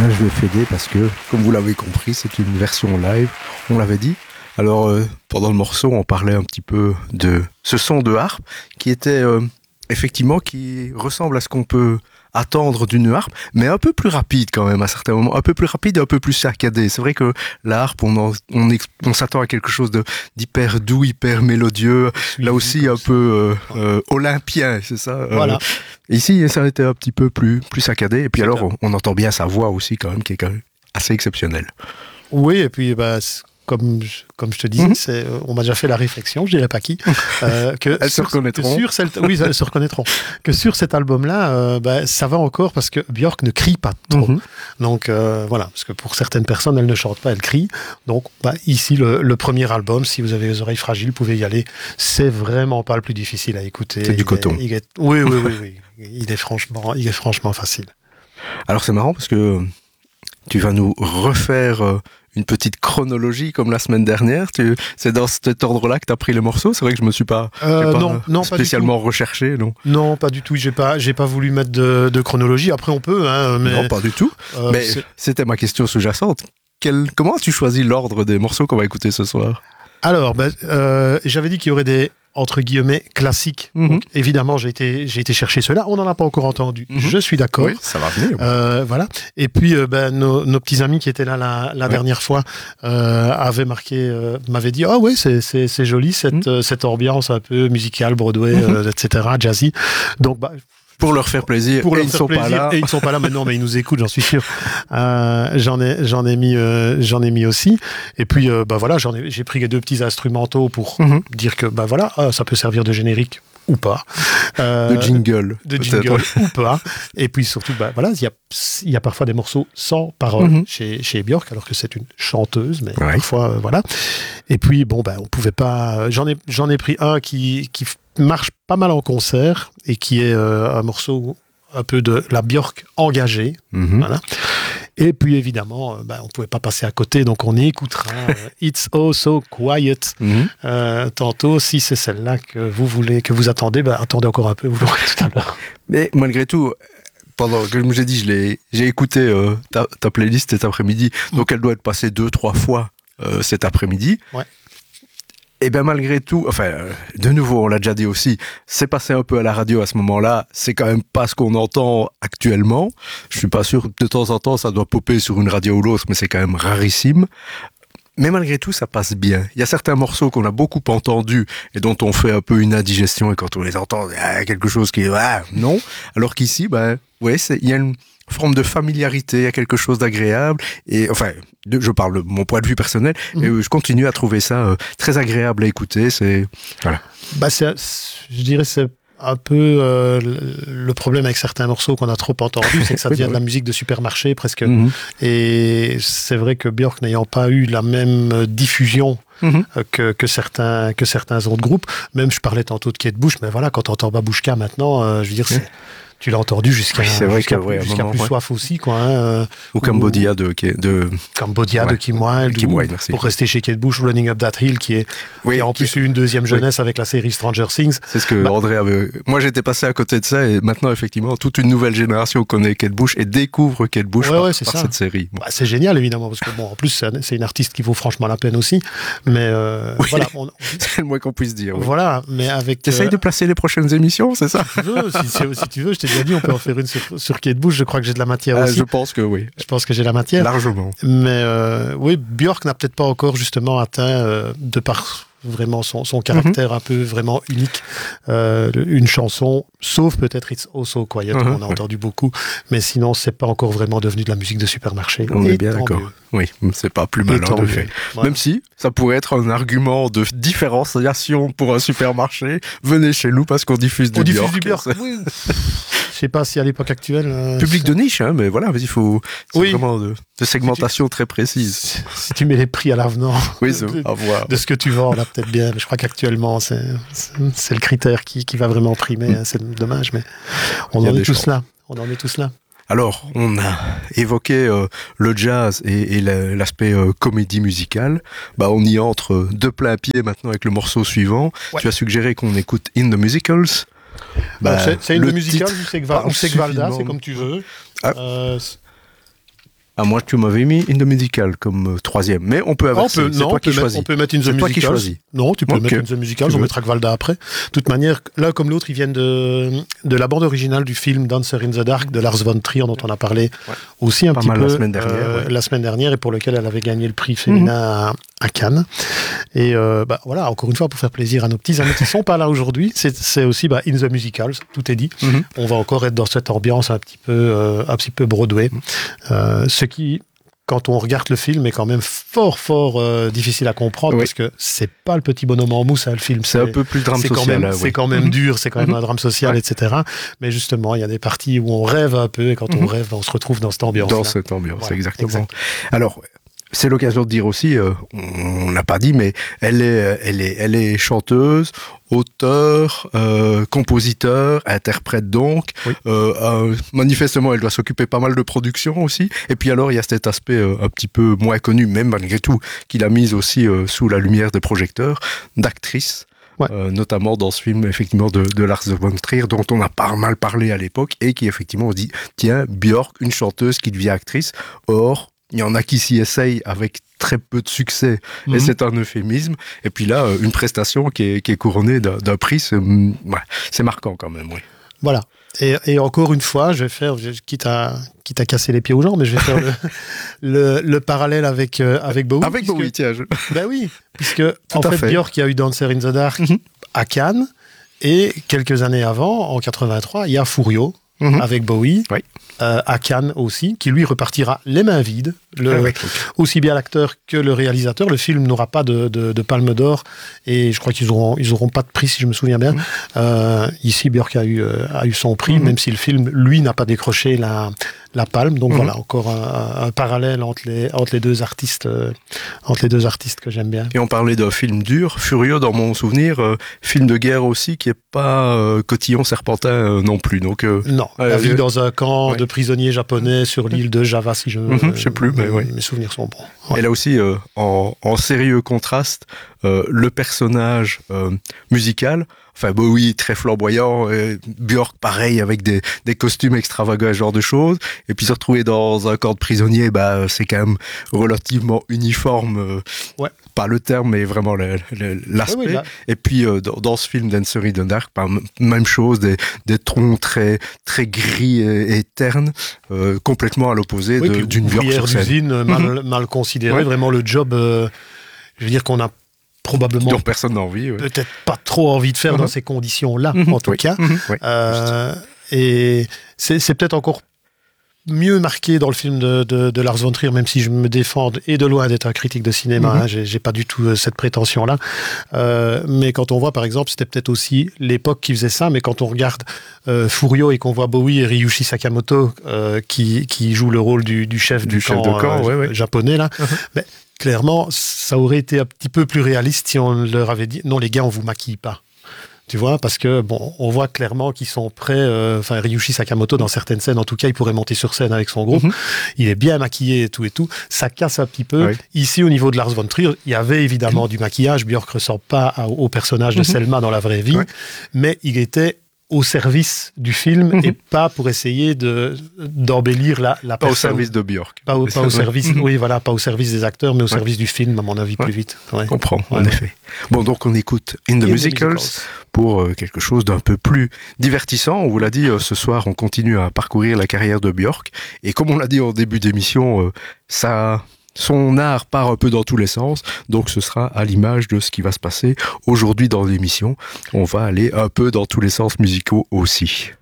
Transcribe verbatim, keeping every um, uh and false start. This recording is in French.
Là, je vais fader parce que, comme vous l'avez compris, c'est une version live, on l'avait dit. Alors, euh, pendant le morceau, on parlait un petit peu de ce son de harpe qui était, euh, effectivement, qui ressemble à ce qu'on peut attendre d'une harpe, mais un peu plus rapide quand même à certains moments, un peu plus rapide et un peu plus saccadé. C'est vrai que la harpe, on, en, on, ex, on s'attend à quelque chose de, d'hyper doux, hyper mélodieux, oui, là aussi un peu euh, euh, olympien, c'est ça. Voilà. Euh, ici, ça a été un petit peu plus, plus saccadé, et puis c'est alors, on, on entend bien sa voix aussi quand même, qui est quand même assez exceptionnelle. Oui, et puis bah, comme je, comme je te disais, mm-hmm. c'est, on m'a déjà fait la réflexion, je dirais pas qui, euh, que elles sur, se reconnaîtront. Que sur cette, oui, elles se reconnaîtront. Que sur cet album-là, euh, bah, ça va encore parce que Björk ne crie pas trop. Mm-hmm. Donc euh, voilà, parce que pour certaines personnes, elle ne chante pas, elle crie. Donc bah, ici, le, le premier album, si vous avez les oreilles fragiles, vous pouvez y aller. C'est vraiment pas le plus difficile à écouter. C'est il du est, coton. Il est, oui, oui, oui, oui. Il est franchement, il est franchement facile. Alors c'est marrant parce que tu vas nous refaire euh, une petite chronologie comme la semaine dernière. Tu, c'est dans cet ordre-là que tu as pris les morceaux. C'est vrai que je me suis pas, euh, pas non, non, spécialement pas recherché. Non, non, pas du tout. J'ai pas, j'ai pas voulu mettre de, de chronologie. Après, on peut. Hein, mais... Non, pas du tout. Euh, mais c'est... c'était ma question sous-jacente. Quel, comment as-tu choisi l'ordre des morceaux qu'on va écouter ce soir ? Alors, ben, euh, j'avais dit qu'il y aurait des entre guillemets classiques. Mm-hmm. Donc, évidemment, j'ai été, j'ai été chercher ceux-là. On n'en a pas encore entendu. Mm-hmm. Je suis d'accord. Oui, ça va venir. Euh, voilà. Et puis, euh, ben, nos, nos petits amis qui étaient là la, la ouais. dernière fois euh, avaient marqué, euh, m'avaient dit, ah oh, ouais, c'est, c'est, c'est joli cette, mm-hmm. euh, cette ambiance un peu musicale, Broadway, mm-hmm. euh, et cetera, jazzy. Donc, bah, pour leur faire plaisir, pour et leur ils faire sont plaisir, pas là. Et ils ne sont pas là maintenant, mais ils nous écoutent, j'en suis sûr. Euh, j'en ai, j'en ai mis, euh, j'en ai mis aussi. Et puis, euh, bah voilà, j'en ai, j'ai pris les deux petits instrumentaux pour mm-hmm. dire que, bah voilà, ah, ça peut servir de générique ou pas. Euh, de jingle. De jingle ou pas. Et puis surtout, bah voilà, il y a, il y a parfois des morceaux sans paroles mm-hmm. chez, chez Björk, alors que c'est une chanteuse, mais ouais. parfois, euh, voilà. Et puis, bon, bah, on pouvait pas. J'en ai, j'en ai pris un qui, qui marche pas mal en concert et qui est euh, un morceau un peu de la Björk engagée. Mm-hmm. Voilà. Et puis évidemment, euh, bah, on ne pouvait pas passer à côté, donc on écoutera euh, It's Oh So Quiet. Mm-hmm. Euh, tantôt, si c'est celle-là que vous voulez, que vous attendez, bah, attendez encore un peu, vous l'aurez tout à l'heure. Mais malgré tout, pendant, comme j'ai dit, je l'ai, j'ai écouté euh, ta, ta playlist cet après-midi, donc elle doit être passée deux, trois fois euh, cet après-midi. Ouais. Et bien malgré tout, enfin, de nouveau, on l'a déjà dit aussi, c'est passé un peu à la radio à ce moment-là, c'est quand même pas ce qu'on entend actuellement. Je suis pas sûr, de temps en temps, ça doit popper sur une radio ou l'autre, mais c'est quand même rarissime. Mais malgré tout, ça passe bien. Il y a certains morceaux qu'on a beaucoup entendus et dont on fait un peu une indigestion, et quand on les entend, il y a quelque chose qui est, ah, non. Alors qu'ici, ben, ouais, c'est, il y a une forme de familiarité, il y a quelque chose d'agréable, et enfin, de, je parle de mon point de vue personnel, mmh. et je continue à trouver ça euh, très agréable à écouter, c'est, voilà. Bah, c'est, je dirais, c'est un peu euh, le problème avec certains morceaux qu'on a trop entendus, c'est que ça devient de la musique de supermarché, presque, mmh. et c'est vrai que Björk n'ayant pas eu la même diffusion Mmh. Que, que, certains, que certains autres groupes, même je parlais tantôt de Kate Bush, mais voilà, quand tu entends Babushka maintenant, euh, je veux dire, c'est, tu l'as entendu jusqu'à, oui, c'est vrai jusqu'à, ouais, jusqu'à moment, plus ouais. soif aussi, quoi. Hein, ou Cambodia de, de... Cambodia ouais. de Kim Wilde, Kim ou, Wilde merci. Pour rester chez Kate Bush, Running Up That Hill, qui est, oui, qui a en plus eu une deuxième jeunesse oui. avec la série Stranger Things. C'est ce que bah, André avait. Moi, j'étais passé à côté de ça, et maintenant, effectivement, toute une nouvelle génération connaît Kate Bush et découvre Kate Bush ouais, par, ouais, c'est par ça. cette série. Bon. Bah, c'est génial, évidemment, parce que bon, en plus, c'est, c'est une artiste qui vaut franchement la peine aussi. Mais euh, oui, voilà, on... c'est le moins qu'on puisse dire. Oui. Voilà, mais avec. T'essayes euh... de placer les prochaines émissions, c'est ça? Si tu veux, si, si tu veux, je t'ai déjà dit, on peut en faire une sur, sur Kate Bush. Je crois que j'ai de la matière euh, aussi. Je pense que oui. Je pense que j'ai la matière. Largement. Mais euh, oui, Björk n'a peut-être pas encore justement atteint, euh, de par vraiment son, son caractère mm-hmm. un peu vraiment unique, euh, une chanson, sauf peut-être It's Oh So Quiet, mm-hmm. on a entendu beaucoup, mais sinon c'est pas encore vraiment devenu de la musique de supermarché. On Et est bien d'accord. Mieux. Oui, c'est pas plus malin de fait. Voilà. Même si ça pourrait être un argument de différenciation pour un supermarché, venez chez nous parce qu'on diffuse du on Björk. diffuse du Björk, oui. Je sais pas si à l'époque actuelle... Euh, Public de niche, hein, mais voilà, il faut... C'est oui. vraiment de, de segmentation si tu, très précise. Si tu mets les prix à l'avenant oui, c'est de, à voir. de ce que tu vends, là, peut-être bien. Mais je crois qu'actuellement, c'est, c'est, c'est le critère qui, qui va vraiment primer. Mm. Hein, c'est dommage, mais on en est tous là. On en est tous là. Alors, on a évoqué euh, le jazz et, et la, l'aspect euh, comédie musicale. Bah, on y entre de plein pied maintenant avec le morceau suivant. Ouais. Tu as suggéré qu'on écoute In the Musicals. Bah, c'est, c'est une musical ou c'est, Gva- ou c'est Gvalda, c'est comme tu veux. Ah. Euh, À moi, tu m'avais mis In the Musical comme euh, troisième, mais on peut avancer. Ah, on peut, c'est non, toi on qui peut choisis. Mettre, on peut mettre In the c'est Musicals. toi qui choisis. Non, tu peux okay. mettre In the Musicals, on mettra Gvalda après. De toute manière, l'un comme l'autre, ils viennent de, de la bande originale du film Dancer in the Dark de Lars von Trier, dont on a parlé ouais. aussi un Pas petit mal peu la semaine dernière, euh, ouais. la semaine dernière, et pour lequel elle avait gagné le prix féminin mmh. à, à Cannes. Et euh, bah, voilà, encore une fois, pour faire plaisir à nos petits amis qui ne sont pas là aujourd'hui, c'est, c'est aussi bah, In the Musicals, tout est dit. Mmh. On va encore être dans cette ambiance un petit peu, euh, un petit peu Broadway. Mmh. Euh, ce qui, quand on regarde le film, est quand même fort, fort euh, difficile à comprendre, oui. parce que c'est pas le petit bonhomme en mousse, hein, le film. C'est, c'est un peu plus drame c'est social. Quand même, là, c'est oui. quand même mmh. dur, c'est quand même mmh. un drame social, ouais. et cetera. Mais justement, il y a des parties où on rêve un peu, et quand mmh. on rêve, on se retrouve dans cette ambiance. Dans cette ambiance, voilà, exactement. Exact. Alors, c'est l'occasion de dire aussi, euh, on n'a pas dit, mais elle est, elle est, elle est chanteuse, auteur, euh, compositeur, interprète donc. Oui. Euh, euh, manifestement, elle doit s'occuper pas mal de production aussi. Et puis alors, il y a cet aspect euh, un petit peu moins connu, même malgré tout, qu'il a mis aussi euh, sous la lumière des projecteurs, d'actrice. Ouais. Euh, notamment dans ce film effectivement de, de Lars von Trier dont on a pas mal parlé à l'époque et qui effectivement on dit tiens, Björk, une chanteuse qui devient actrice. Or, il y en a qui s'y essayent avec très peu de succès, mmh. et c'est un euphémisme. Et puis là, une prestation qui est, qui est couronnée d'un, d'un prix, c'est, ouais, c'est marquant quand même, oui. Voilà. Et, et encore une fois, je vais faire, quitte à, quitte à casser les pieds aux gens, mais je vais faire le, le, le parallèle avec, euh, avec Bowie. Avec puisque, Bowie, tiens. Je... Ben oui, puisque Tout en fait, fait. Björk a eu Dancer in the Dark mmh. à Cannes, et quelques années avant, en quatre-vingt-trois, il y a Furio, Mmh. avec Bowie, oui. euh, à Cannes aussi, qui lui repartira les mains vides. Le, ah oui, okay. Aussi bien l'acteur que le réalisateur. Le film n'aura pas de, de, de palme d'or et je crois qu'ils auront, ils auront pas de prix, si je me souviens bien. Mmh. Euh, ici, Björk a eu, euh, a eu son prix, mmh. même si le film, lui, n'a pas décroché la, la palme. Donc mmh. voilà, encore un, un parallèle entre les, entre les deux artistes, euh, entre les deux artistes que j'aime bien. Et on parlait d'un film dur, Furio dans mon souvenir, euh, film de guerre aussi, qui est pas euh, Cotillon Serpentin euh, non plus. Donc euh, non. La vie euh, dans un camp ouais. de prisonniers japonais sur l'île de Java, si je ne mmh, sais plus, mais oui. Mes souvenirs sont bons. Ouais. Et là aussi, euh, en, en sérieux contraste, euh, le personnage euh, musical, enfin Bowie très flamboyant, et Björk pareil avec des, des costumes extravagants, ce genre de choses, et puis se retrouver dans un camp de prisonniers, bah c'est quand même relativement uniforme. Euh, ouais. Pas le terme, mais vraiment le, le, l'aspect. Oui, oui, et puis euh, dans, dans ce film Dancer in the Dark, bah, même chose, des, des troncs très très gris et, et ternes, euh, complètement à l'opposé oui, de, d'une Björk sur scène. D'usine, mal, mm-hmm. mal considéré, ouais. vraiment le job, euh, je veux dire qu'on a probablement dont personne n'a envie, ouais. peut-être pas trop envie de faire mm-hmm. dans ces conditions-là, mm-hmm. en tout oui. cas. Mm-hmm. Euh, et c'est, c'est peut-être encore mieux marqué dans le film de, de, de Lars von Trier, même si je me défends et de loin d'être un critique de cinéma, mm-hmm. hein, j'ai, j'ai pas du tout cette prétention-là. Euh, mais quand on voit, par exemple, c'était peut-être aussi l'époque qui faisait ça, mais quand on regarde euh, Furio et qu'on voit Bowie et Ryuichi Sakamoto euh, qui, qui jouent le rôle du, du chef du, du camp, chef de camp euh, ouais, ouais. japonais, là, mm-hmm. ben, clairement, ça aurait été un petit peu plus réaliste si on leur avait dit « Non, les gars, on vous maquille pas ». Tu vois, parce que bon, on voit clairement qu'ils sont prêts. Euh, enfin, Ryuichi Sakamoto, dans certaines scènes, en tout cas, il pourrait monter sur scène avec son groupe. Mm-hmm. Il est bien maquillé et tout et tout. Ça casse un petit peu. Oui. Ici, au niveau de Lars von Trier, il y avait évidemment mm-hmm. du maquillage. Björk ne ressemble pas à, au personnage de mm-hmm. Selma dans la vraie vie, oui. mais il était au service du film mmh. et pas pour essayer de d'embellir la, la pas personne. Au service de Björk. Pas au, pas au service, mmh. oui voilà, pas au service des acteurs, mais au ouais. service du film, à mon avis, ouais. plus vite. Ouais. Je comprends, ouais. en effet. Bon, donc on écoute In the, In Musicals, the Musicals pour euh, quelque chose d'un peu plus divertissant. On vous l'a dit, euh, ce soir, on continue à parcourir la carrière de Björk. Et comme on l'a dit en début d'émission, euh, ça... son art part un peu dans tous les sens, donc ce sera à l'image de ce qui va se passer aujourd'hui dans l'émission. On va aller un peu dans tous les sens musicaux aussi.